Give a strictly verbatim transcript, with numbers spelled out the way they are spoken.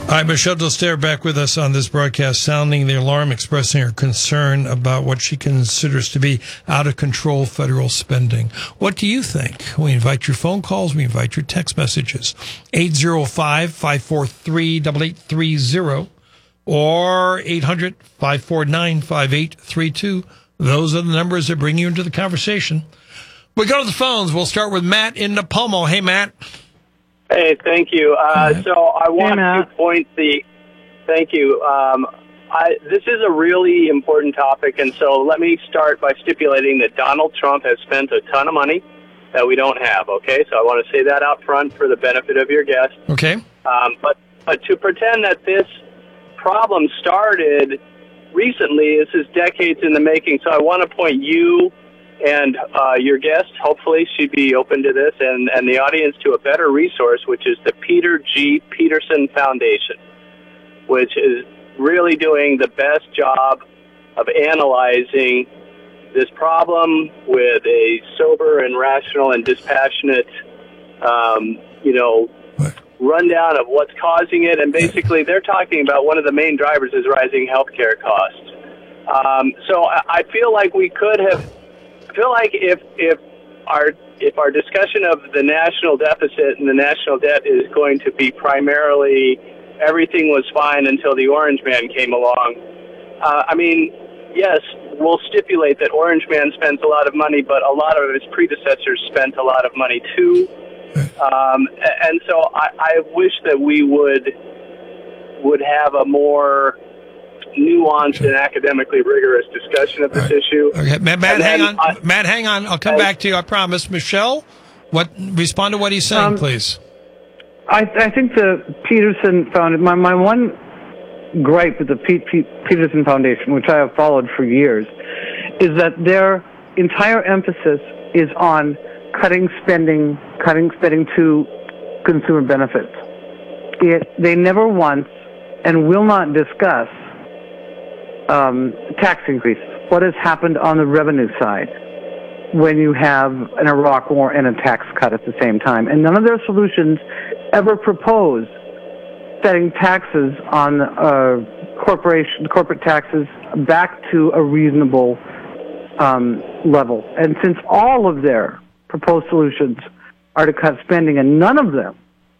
Hi, Michelle Dolster back with us on this broadcast, sounding the alarm, expressing her concern about what she considers to be out-of-control federal spending. What do you think? We invite your phone calls. We invite your text messages. eight oh five, five four three, eight eight three oh or eight hundred, five four nine, five eight three two. Those are the numbers that bring you into the conversation. We go to the phones. We'll start with Matt in Napomo. Hey, Matt. Hey, thank you. Uh, so I want hey, to point the, thank you. Um, I, this is a really important topic, and so let me start by stipulating that Donald Trump has spent a ton of money that we don't have, okay? So I want to say that out front for the benefit of your guest. Okay. Um, but, but to pretend that this problem started recently, this is decades in the making, so I want to point you and uh, your guest, hopefully she'd be open to this, and, and the audience to a better resource, which is the Peter G. Peterson Foundation, which is really doing the best job of analyzing this problem with a sober and rational and dispassionate, um, you know, rundown of what's causing it. And basically they're talking about one of the main drivers is rising healthcare costs. Um, so I, I feel like we could have I feel like if if our if our discussion of the national deficit and the national debt is going to be primarily everything was fine until the Orange Man came along, uh, I mean, yes, we'll stipulate that Orange Man spends a lot of money, but a lot of his predecessors spent a lot of money too. Um, and so I, I wish that we would would have a more nuanced and academically rigorous discussion of this right. issue. Okay, Matt, Matt hang on. I, Matt, hang on. I'll come I, back to you. I promise. Michelle, what? Respond to what he's saying, um, please. I, I think the Peterson Foundation. My my one gripe with the Pete, Pete Peterson Foundation, which I have followed for years, is that their entire emphasis is on cutting spending, cutting spending to consumer benefits. It, they never once and will not discuss Um, tax increases. What has happened on the revenue side when you have an Iraq war and a tax cut at the same time? And none of their solutions ever propose setting taxes on uh, corporation corporate taxes back to a reasonable um, level. And since all of their proposed solutions are to cut spending, and none of them